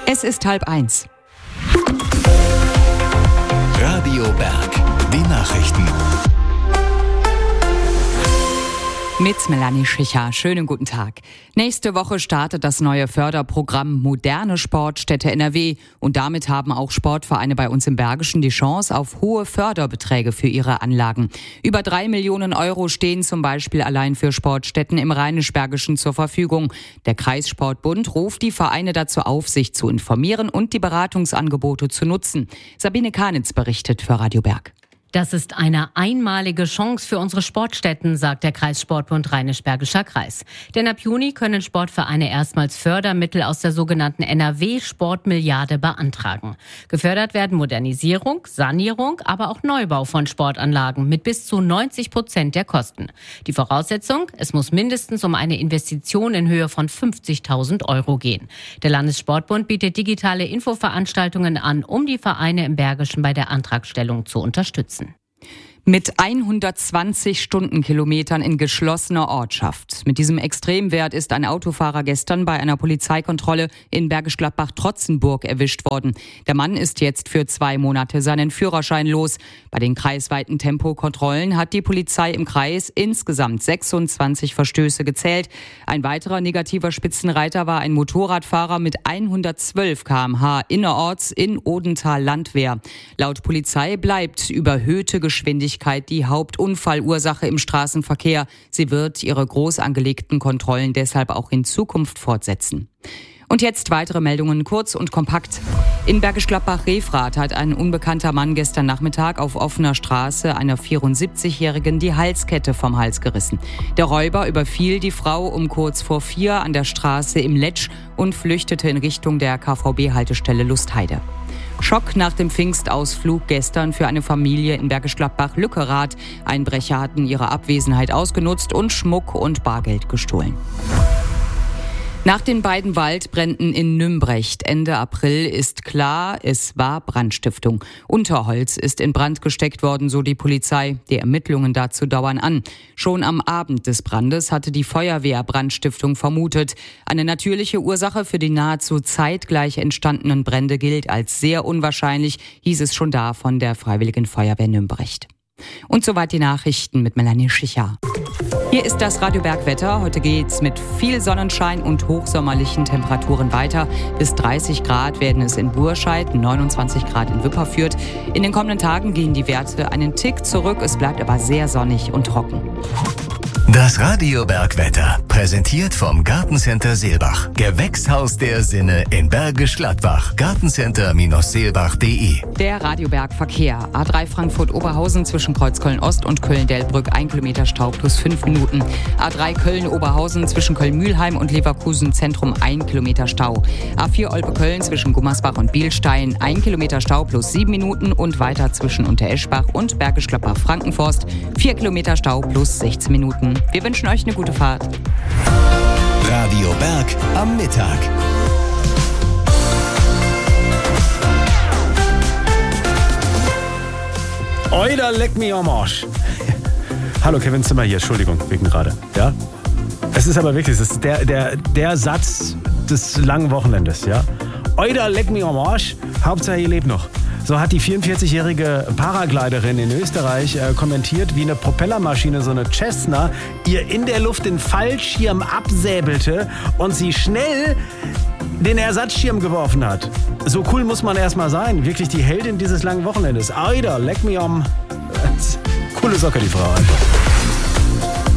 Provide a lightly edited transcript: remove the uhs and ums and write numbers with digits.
Es ist 12:30. Radio Berg, die Nachrichten. Mit Melanie Schicher. Schönen guten Tag. Nächste Woche startet das neue Förderprogramm Moderne Sportstätte NRW. Und damit haben auch Sportvereine bei uns im Bergischen die Chance auf hohe Förderbeträge für ihre Anlagen. Über 3 Millionen Euro stehen zum Beispiel allein für Sportstätten im Rheinisch-Bergischen zur Verfügung. Der Kreissportbund ruft die Vereine dazu auf, sich zu informieren und die Beratungsangebote zu nutzen. Sabine Kanitz berichtet für Radio Berg. Das ist eine einmalige Chance für unsere Sportstätten, sagt der Kreissportbund Rheinisch-Bergischer Kreis. Denn ab Juni können Sportvereine erstmals Fördermittel aus der sogenannten NRW-Sportmilliarde beantragen. Gefördert werden Modernisierung, Sanierung, aber auch Neubau von Sportanlagen mit bis zu 90% der Kosten. Die Voraussetzung, es muss mindestens um eine Investition in Höhe von 50.000 € gehen. Der Landessportbund bietet digitale Infoveranstaltungen an, um die Vereine im Bergischen bei der Antragstellung zu unterstützen. Mit 120 Stundenkilometern in geschlossener Ortschaft. Mit diesem Extremwert ist ein Autofahrer gestern bei einer Polizeikontrolle in Bergisch Gladbach-Trotzenburg erwischt worden. Der Mann ist jetzt für 2 Monate seinen Führerschein los. Bei den kreisweiten Tempokontrollen hat die Polizei im Kreis insgesamt 26 Verstöße gezählt. Ein weiterer negativer Spitzenreiter war ein Motorradfahrer mit 112 km/h innerorts in Odenthal-Landwehr. Laut Polizei bleibt überhöhte Geschwindigkeit die Hauptunfallursache im Straßenverkehr. Sie wird ihre groß angelegten Kontrollen deshalb auch in Zukunft fortsetzen. Und jetzt weitere Meldungen, kurz und kompakt. In Bergisch Gladbach-Refrath hat ein unbekannter Mann gestern Nachmittag auf offener Straße einer 74-Jährigen die Halskette vom Hals gerissen. Der Räuber überfiel die Frau um kurz vor 4 an der Straße im Letsch und flüchtete in Richtung der KVB-Haltestelle Lustheide. Schock nach dem Pfingstausflug gestern für eine Familie in Bergisch Gladbach-Lückerath. Einbrecher hatten ihre Abwesenheit ausgenutzt und Schmuck und Bargeld gestohlen. Nach den beiden Waldbränden in Nümbrecht Ende April ist klar, es war Brandstiftung. Unterholz ist in Brand gesteckt worden, so die Polizei. Die Ermittlungen dazu dauern an. Schon am Abend des Brandes hatte die Feuerwehr Brandstiftung vermutet. Eine natürliche Ursache für die nahezu zeitgleich entstandenen Brände gilt als sehr unwahrscheinlich, hieß es schon da von der Freiwilligen Feuerwehr Nümbrecht. Und soweit die Nachrichten mit Melanie Schicher. Hier ist das Radio Berg Wetter. Heute geht's mit viel Sonnenschein und hochsommerlichen Temperaturen weiter. Bis 30 Grad werden es in Burscheid, 29 Grad in Wipperfürth. In den kommenden Tagen gehen die Werte einen Tick zurück. Es bleibt aber sehr sonnig und trocken. Das Radio Berg Wetter, präsentiert vom Gartencenter Seelbach. Gewächshaus der Sinne in Bergisch Gladbach. Gartencenter-seelbach.de. Der Radio Berg Verkehr. A3 Frankfurt-Oberhausen zwischen Kreuzköln-Ost und Köln-Delbrück 1 Kilometer Stau plus 5 Minuten. A3 Köln-Oberhausen zwischen Köln-Mühlheim und Leverkusen-Zentrum 1 Kilometer Stau. A4 Olpe-Köln zwischen Gummersbach und Bielstein 1 Kilometer Stau plus 7 Minuten und weiter zwischen Untereschbach und Bergisch Gladbach-Frankenforst 4 Kilometer Stau plus 16 Minuten. Wir wünschen euch eine gute Fahrt. Radio Berg am Mittag. Oida, leck mich am Arsch. Hallo, Kevin Zimmer hier, Entschuldigung, wegen gerade. Ja? Es ist aber wirklich, es ist der Satz des langen Wochenendes, ja? Oida, leck mich am Arsch, Hauptsache ihr lebt noch. So hat die 44-jährige Paragliderin in Österreich kommentiert, wie eine Propellermaschine, so eine Cessna, ihr in der Luft den Fallschirm absäbelte und sie schnell den Ersatzschirm geworfen hat. So cool muss man erstmal sein. Wirklich die Heldin dieses langen Wochenendes. Oida, leck mich am... Coole Socke, die Frau einfach.